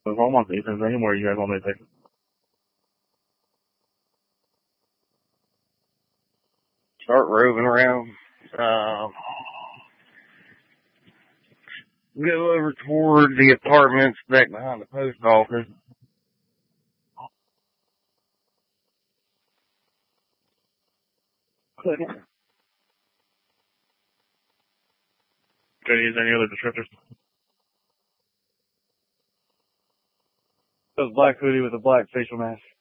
If I'm on defense anymore, you guys want me to take it? Start roving around. Go over toward the apartments back behind the post office. Couldn't. Could I use any other descriptors? It was black hoodie with a black facial mask.